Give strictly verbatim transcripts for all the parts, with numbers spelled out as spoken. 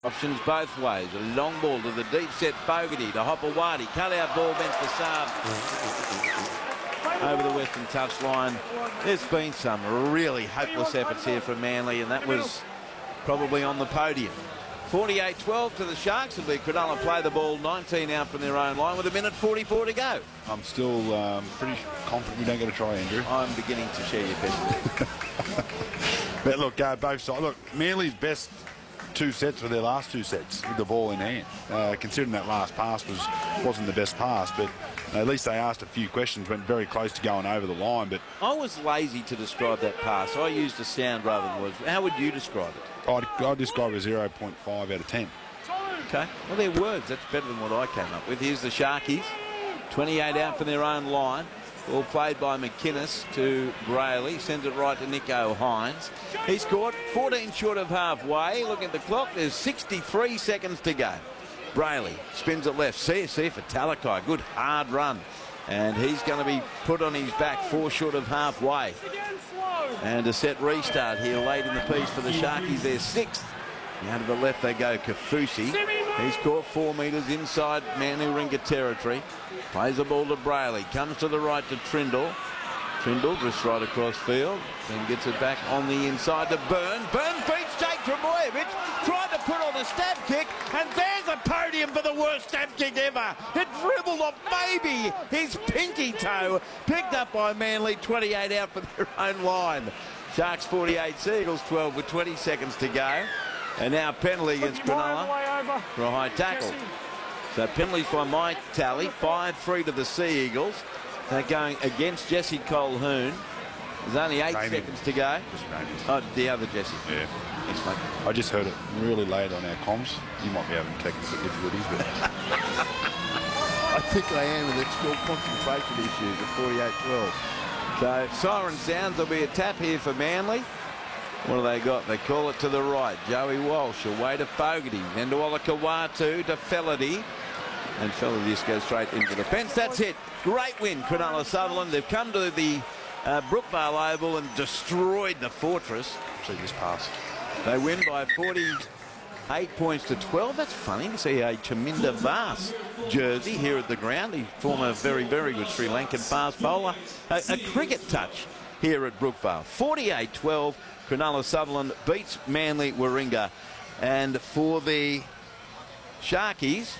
Options both ways. A long ball to the deep set Fogarty to Hopewadi. Cut out ball meant for Saab. Over the western touchline. There's been some really hopeless efforts here from Manly, and that was probably on the podium. forty-eight twelve to the Sharks. It'll be Cronulla play the ball nineteen out from their own line with a minute forty-four to go. I'm still um, pretty confident we don't get a try, Andrew. I'm beginning to share your pessimism. But look, uh, both sides. Look, Manly's best two sets were their last two sets with the ball in hand. Uh, considering that last pass was, wasn't the best pass, but at least they asked a few questions, went very close to going over the line. But I was lazy to describe that pass. I used a sound rather than words. How would you describe it? I'd, I'd describe it as zero point five out of ten. Okay, well, they're words. That's better than what I came up with. Here's the Sharkies. twenty-eight out from their own line. Ball played by McInnes to Brayley. Sends it right to Nicho Hines. He scored fourteen short of halfway. Look at the clock. There's sixty-three seconds to go. Brayley spins it left. C S C for Talakai. Good hard run. And he's going to be put on his back four short of halfway. And a set restart here late in the piece for the Sharkies. They're sixth. Now to the left they go. Kafusi. He's caught four metres inside Manu-Ringa territory. Plays the ball to Brayley. Comes to the right to Trindle. Trindle just right across field. Then gets it back on the inside to Burns. Burns beats Jake Trbojevic. Tried to put on a stab kick. And there's a podium for the worst stab kick ever. It dribbled off maybe his pinky toe. Picked up by Manly. twenty-eight out for their own line. Sharks forty-eight, Seagulls twelve with twenty seconds to go. And now penalty against Cronulla for a high tackle. So penalties by my tally, five three to the Sea Eagles. They're going against Jesse Colquhoun. There's only eight Raymond. seconds to go. Oh, the other Jesse. Yeah. Yes, mate. I just heard it really late on our comms. You might be having technical difficulties, but I think I am, and it's still concentration issues at forty-eight twelve. So siren sounds. There'll be a tap here for Manly. What do they got? They call it to the right. Joey Walsh away to Fogarty. Then to Olakau'atu to Felady. And Felady just goes straight into the fence. That's it. Great win, Cronulla Sutherland. They've come to the uh, Brookvale Oval and destroyed the fortress. see this pass. They win by forty-eight points to twelve. That's funny to see a Chaminda Vas jersey here at the ground. The former very, very good Sri Lankan fast bowler. A, a cricket touch here at Brookvale. forty-eight twelve. Cronulla Sutherland beats Manly Warringah. And for the Sharkies,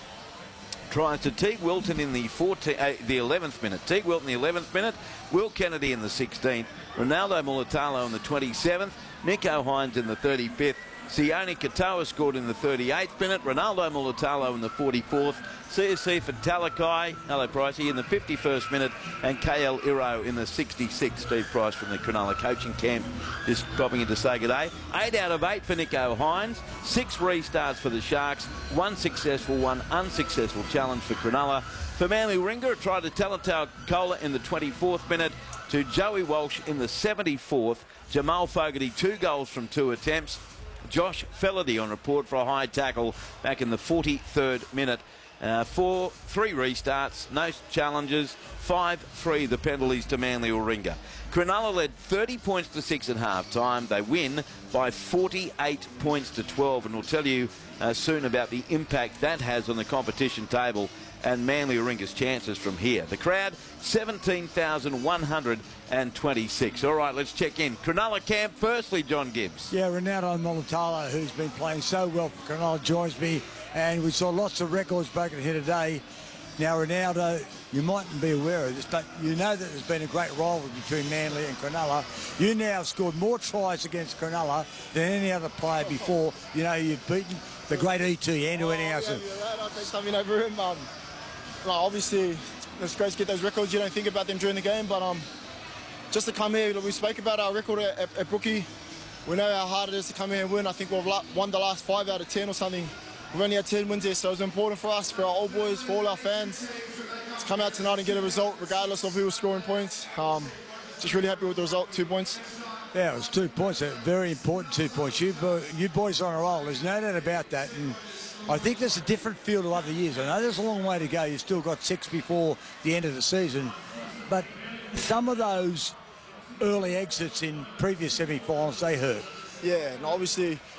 tries to Teague Wilton in the fourteenth, uh, the eleventh minute. Teague Wilton in the eleventh minute. Will Kennedy in the sixteenth. Ronaldo Mulitalo in the twenty-seventh. Nicho Hines in the thirty-fifth. Sione Katoa scored in the thirty-eighth minute. Ronaldo Mulitalo in the forty-fourth. C S C for Talakai, hello Pricey, in the fifty-first minute. And K L Iro in the sixty-sixth. Steve Price from the Cronulla coaching camp just dropping in to say good day. Eight out of eight for Nicho Hines. Six restarts for the Sharks. One successful, one unsuccessful challenge for Cronulla. For Manly Warringah, it tried to Talatau Kola in the twenty-fourth minute. To Joey Walsh in the seventy-fourth. Jamal Fogarty, two goals from two attempts. Josh Felady on report for a high tackle back in the forty-third minute. Uh, four, three restarts, no challenges, five three the penalties to Manly Warringah. Cronulla led thirty points to six at half time. They win by forty-eight points to twelve, and we'll tell you uh, soon about the impact that has on the competition table and Manly Warringah's chances from here. The crowd, seventeen thousand one hundred twenty-six. All right, let's check in. Cronulla camp, firstly, John Gibbs. Yeah, Ronaldo Mulitalo, who's been playing so well for Cronulla, joins me, and we saw lots of records broken here today. Now, Ronaldo, you mightn't be aware of this, but you know that there's been a great rivalry between Manly and Cronulla. You now have scored more tries against Cronulla than any other player before. You know, you've beaten the great E T, Andrew Ettingshausen. I'll take something over him. Um, well, obviously, it's great to get those records. You don't think about them during the game, but um, just to come here, we spoke about our record at, at, at Brookie. We know how hard it is to come here and win. I think we've won the last five out of ten or something. We've only had ten wins here, so it's important for us, for our old boys, for all our fans, to come out tonight and get a result, regardless of who was scoring points. Um, just really happy with the result, two points. Yeah, it was two points, a very important two points. You, bo you boys are on a roll, there's no doubt about that. And I think there's a different feel to other years. I know there's a long way to go. You've still got six before the end of the season. But some of those early exits in previous semi-finals, they hurt. Yeah, and obviously,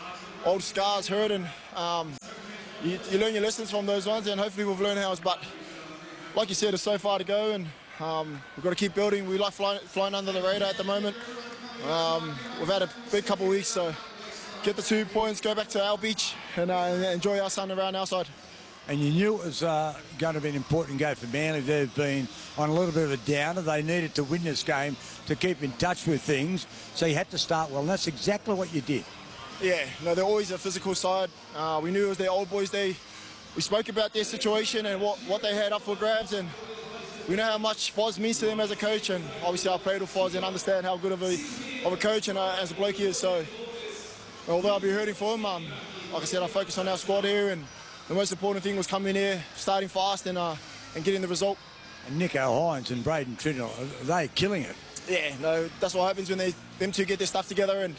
old scars hurt, and um, you, you learn your lessons from those ones, and hopefully we've learned how. But like you said, it's so far to go, and um, we've got to keep building. We like flying, flying under the radar at the moment. Um, we've had a big couple of weeks, so get the two points, go back to our beach, and uh, enjoy our sun around our side. And you knew it was uh, going to be an important game for Manly. They've been on a little bit of a downer. They needed to win this game to keep in touch with things, so you had to start well, and that's exactly what you did. Yeah, no, they're always a physical side. Uh, we knew it was their old boys day. We spoke about their situation and what, what they had up for grabs, and we know how much Foz means to them as a coach, and obviously I played with Foz and understand how good of a, of a coach and uh, as a bloke he is. So although I'll be hurting for him, um, like I said, I focus on our squad here, and the most important thing was coming here, starting fast, and uh, and getting the result. And Nicho Hines and Braden Trindle, they're killing it. Yeah, no, that's what happens when they them two get their stuff together, and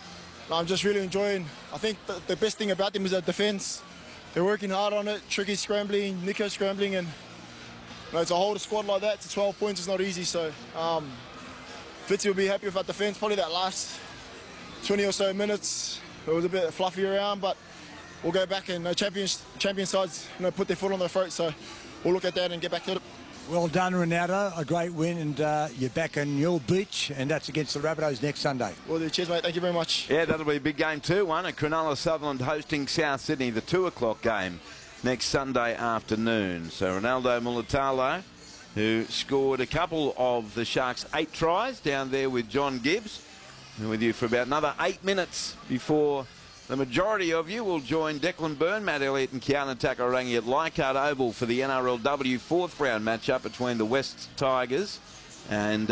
I'm just really enjoying. I think the, the best thing about them is their defence. They're working hard on it. Tricky scrambling, Nicho scrambling, and you know, to hold a squad like that to twelve points is not easy. So um, Fitzy will be happy with our defence. Probably that last twenty or so minutes, it was a bit fluffy around, but we'll go back and uh, champions, champion sides, you know, put their foot on their throat. So we'll look at that and get back to it. Well done, Ronaldo. A great win, and uh, you're back on your beach, and that's against the Rabbitohs next Sunday. Well, do. Cheers, mate. Thank you very much. Yeah, that'll be a big game too. One at Cronulla Sutherland hosting South Sydney, the two o'clock game next Sunday afternoon. So Ronaldo Mulitalo, who scored a couple of the Sharks' eight tries down there with John Gibbs, and with you for about another eight minutes before the majority of you will join Declan Byrne, Matt Elliott and Kiana Takarangi at Leichhardt Oval for the N R L W fourth round matchup between the West Tigers and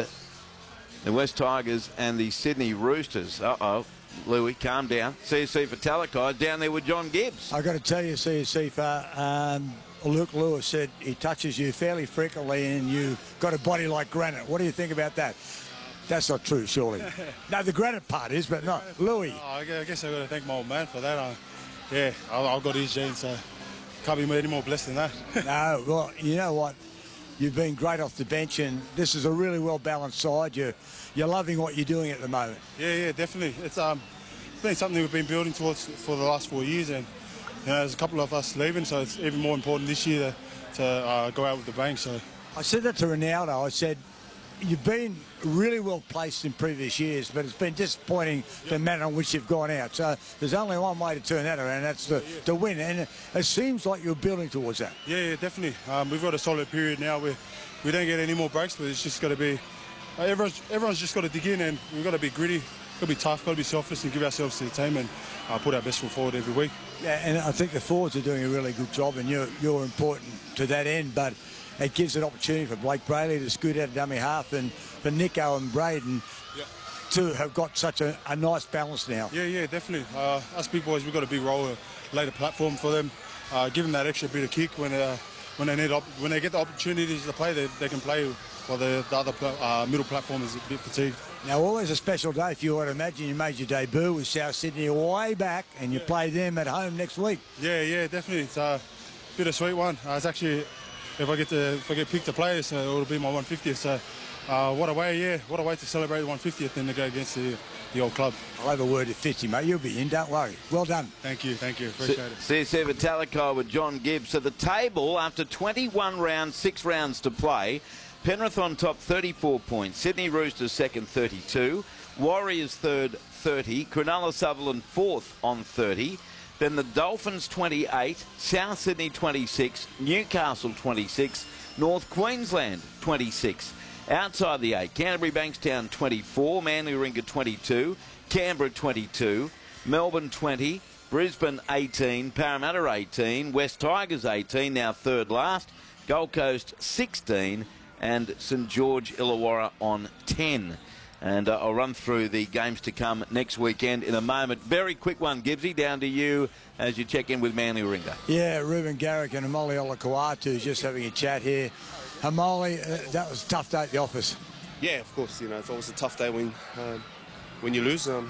the West Tigers and the Sydney Roosters. Uh-oh, Louis, calm down. C S C for Talakai down there with John Gibbs. I've got to tell you, C S C for um, Luke Lewis said he touches you fairly frequently and you've got a body like granite. What do you think about that? That's not true, surely. No, the granite part is, but not. Louis. Oh, I guess I've got to thank my old man for that. Uh, yeah, I've got his genes, so can't be any more blessed than that. No, well, you know what? You've been great off the bench, and this is a really well-balanced side. You're, you're loving what you're doing at the moment. Yeah, yeah, definitely. It's um, been something we've been building towards for the last four years, and you know, there's a couple of us leaving, so it's even more important this year to, to uh, go out with the bang. So I said that to Ronaldo. I said, you've been really well placed in previous years, but it's been disappointing yep. the manner in which you've gone out. So there's only one way to turn that around, and that's to, yeah, yeah. to win. And it seems like you're building towards that. Yeah, yeah, definitely. Um, we've got a solid period now where we don't get any more breaks, but it's just got to be, uh, everyone's, everyone's just got to dig in, and we've got to be gritty, got to be tough, got to be selfless and give ourselves to the team and uh, put our best foot forward every week. Yeah, and I think the forwards are doing a really good job, and you're, you're important to that end, but it gives an opportunity for Blake Brayley to scoot out of dummy half, and for Nicho and Braden yep. to have got such a, a nice balance now. Yeah, yeah, definitely. Uh, us big boys, we've got a big role to lay the platform for them, uh, give them that extra bit of kick when uh, when they need op when they get the opportunities to play, they, they can play while the, the other uh, middle platform is a bit fatigued. Now, always a special day for you. I'd imagine you made your debut with South Sydney way back, and you yeah. play them at home next week. Yeah, yeah, definitely. It's a bittersweet one. Uh, it's actually. If I get to, if I get picked to play, so it'll be my one fiftieth. So, uh, what a way, yeah, what a way to celebrate the one fiftieth and to go against the, the old club. I'll have a word to Fitzy, mate. You'll be in, don't worry. Well done. Thank you, thank you. Appreciate it. C S F Talakai with John Gibbs. So the table, after twenty-one rounds, six rounds to play, Penrith on top, thirty-four points. Sydney Roosters second, thirty-two. Warriors third, thirty. Cronulla Sutherland fourth on thirty. Then the Dolphins twenty-eight, South Sydney twenty-six, Newcastle twenty-six, North Queensland twenty-six. Outside the eight, Canterbury Bankstown twenty-four, Manly Warringah twenty-two, Canberra twenty-two, Melbourne twenty, Brisbane eighteen, Parramatta eighteen, West Tigers eighteen, now third last, Gold Coast sixteen, and St George Illawarra on ten. And uh, I'll run through the games to come next weekend in a moment. Very quick one, Gibbsy, down to you as you check in with Manly Warringah. Yeah, Ruben Garrick and Hamoli Olakuatu just having a chat here. Hamoli, uh, that was a tough day at the office. Yeah, of course. You know, it's always a tough day when uh, when you lose. Um,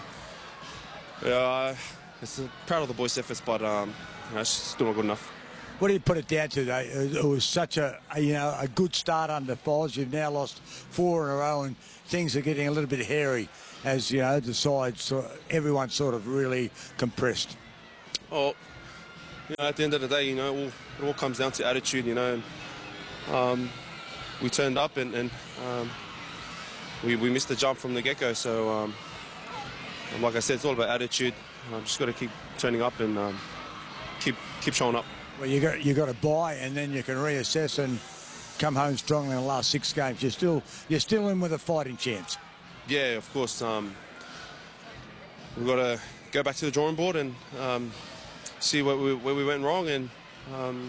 yeah, it's uh, proud of the boys' efforts, but um, you know, it's still not good enough. What do you put it down to, though? It was such a, a you know a good start under Foz. You've now lost four in a row, and things are getting a little bit hairy as you know the sides, everyone's sort of really compressed. Oh, you know, at the end of the day, you know, it all, it all comes down to attitude, you know. And, um, we turned up and, and um, we, we missed the jump from the get-go. So, um, like I said, it's all about attitude. I've just got to keep turning up and um, keep keep showing up. Well, you got you got to buy, and then you can reassess and come home strongly in the last six games. You're still you're still in with a fighting chance. Yeah, of course. Um, we've got to go back to the drawing board and um, see where we, where we went wrong, and um,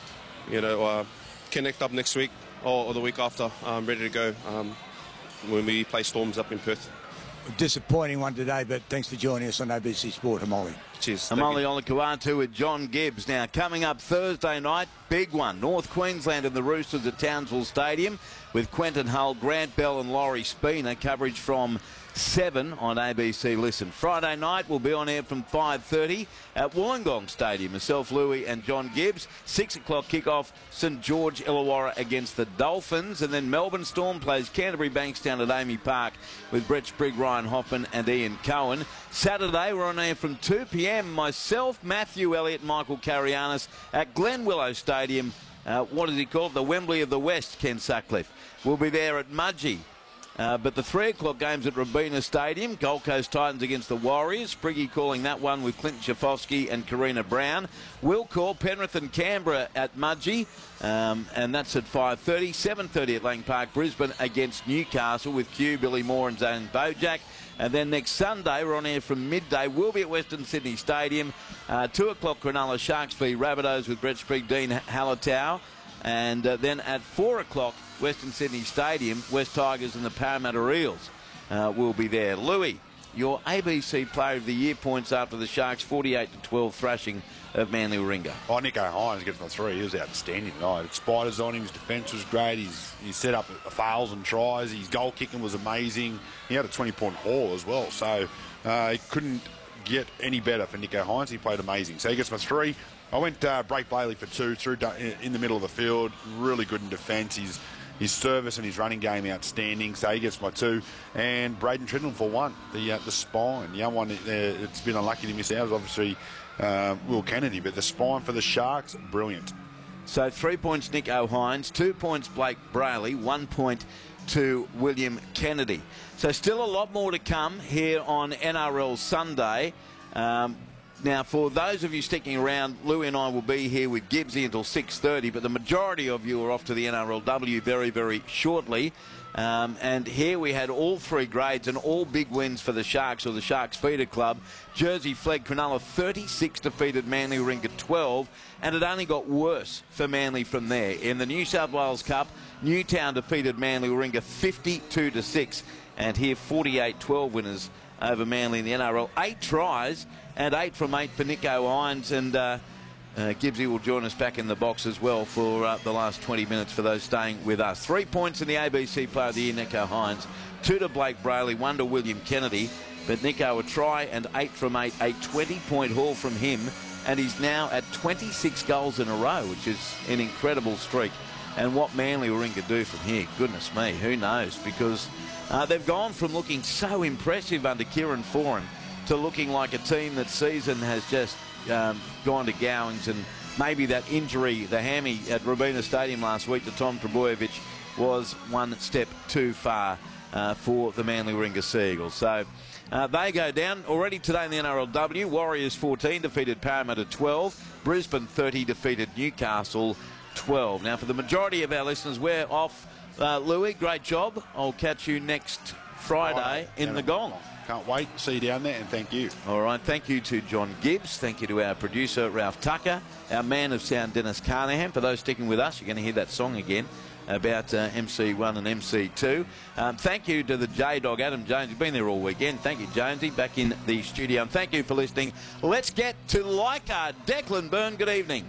you know, uh, connect up next week or, or the week after. I'm ready to go um, when we play Storms up in Perth. Disappointing one today, but thanks for joining us on A B C Sport, Hamali. Cheers. Hamali Olakuatu with John Gibbs. Now, coming up Thursday night, big one. North Queensland and the Roosters at Townsville Stadium with Quentin Hull, Grant Bell and Laurie Spina. Coverage from seven on A B C Listen. Friday night will be on air from five thirty at Wollongong Stadium. Myself, Louis and John Gibbs. six o'clock kickoff, St George Illawarra against the Dolphins. And then Melbourne Storm plays Canterbury Bankstown at Amy Park with Brett Sprigg, Ryan Hoffman and Ian Cohen. Saturday, we're on air from two p m. Myself, Matthew Elliott, Michael Carianis at Glen Willow Stadium. Uh, what is it called? The Wembley of the West, Ken Sutcliffe. We'll be there at Mudgee. Uh, but the three o'clock games at Robina Stadium, Gold Coast Titans against the Warriors. Spriggy calling that one with Clint Schafowski and Karina Brown. We'll call Penrith and Canberra at Mudgee, um, and that's at five thirty. seven thirty at Lang Park, Brisbane against Newcastle with Q, Billy Moore and Zane Bojack. And then next Sunday, we're on air from midday. We'll be at Western Sydney Stadium. Uh, two o'clock, Cronulla Sharks v Rabbitohs with Brett Sprigg, Dean Hallertau. And uh, then at four o'clock, Western Sydney Stadium, West Tigers and the Parramatta Eels uh, will be there. Louis, your A B C Player of the Year points after the Sharks' forty-eight to twelve thrashing of Manly Warringah. Oh, Nico Hines gets my three. He was outstanding tonight. Spiders on him. His defence was great. He's he set up a thousand tries. His goal kicking was amazing. He had a twenty-point haul as well. So uh, he couldn't get any better for Nico Hines. He played amazing. So he gets my three. I went uh, Blake Bailey for two, through in the middle of the field. Really good in defence. He's His service and his running game outstanding, so he gets my two. And Braden Trindle for one, the uh, the spine. The other one, uh, it's been unlucky to miss out is obviously uh, Will Kennedy, but the spine for the Sharks, brilliant. So three points Nick O'Hines, two points Blake Brayley, one point to William Kennedy. So still a lot more to come here on N R L Sunday. Um, Now, for those of you sticking around, Louis and I will be here with Gibbsy until six thirty, but the majority of you are off to the N R L W very, very shortly. Um, and here we had all three grades and all big wins for the Sharks, or the Sharks Feeder Club. Jersey Flegg Cronulla thirty-six defeated Manly Warringah twelve, and it only got worse for Manly from there. In the New South Wales Cup, Newtown defeated Manly Warringah fifty-two to six, and here forty-eight twelve winners over Manly in the N R L. Eight tries and eight from eight for Nico Hines, and uh, uh, Gibbsy will join us back in the box as well for uh, the last twenty minutes for those staying with us. Three points in the A B C Player of the Year, Nico Hines. Two to Blake Brayley, one to William Kennedy. But Nico a try and eight from eight, a twenty-point haul from him, and he's now at twenty-six goals in a row, which is an incredible streak. And what Manly Warringah do from here, goodness me, who knows? Because uh, they've gone from looking so impressive under Kieran Foran to looking like a team that season has just um, gone to gowings, and maybe that injury, the hammy at Robina Stadium last week to Tom Trbojevic, was one step too far uh, for the Manly Warringah Sea Eagles. So uh, they go down. Already today in the N R L W, Warriors fourteen defeated Parramatta twelve, Brisbane thirty defeated Newcastle twelve. Now, for the majority of our listeners, we're off. Uh, Louis, great job. I'll catch you next Friday in the Gong. Can't wait. See you down there, and thank you. All right. Thank you to John Gibbs. Thank you to our producer, Ralph Tucker. Our man of sound, Dennis Carnahan. For those sticking with us, you're going to hear that song again about uh, M C one and M C two. Um, thank you to the J-Dog, Adam Jones. You've been there all weekend. Thank you, Jonesy, back in the studio. And thank you for listening. Let's get to Leichhardt. Declan Byrne, good evening.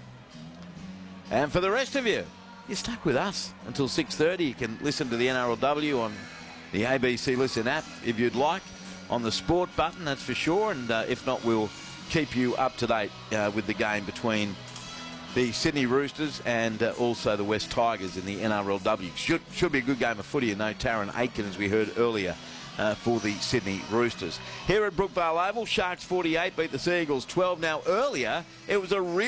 And for the rest of you, you're stuck with us until six thirty. You can listen to the N R L W on the A B C Listen app if you'd like, on the sport button, that's for sure. And uh, if not, we'll keep you up to date uh, with the game between the Sydney Roosters and uh, also the West Tigers in the N R L W. Should, should be a good game of footy, and no Taron Aiken, as we heard earlier, uh, for the Sydney Roosters. Here at Brookvale Oval, Sharks forty-eight beat the Seagulls twelve. Now earlier, it was a real